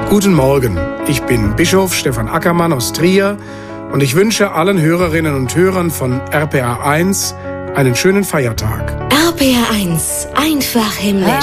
Guten Morgen, ich bin Bischof Stefan Ackermann aus Trier und ich wünsche allen Hörerinnen und Hörern von RPA 1 einen schönen Feiertag. RPA 1, einfach himmlisch.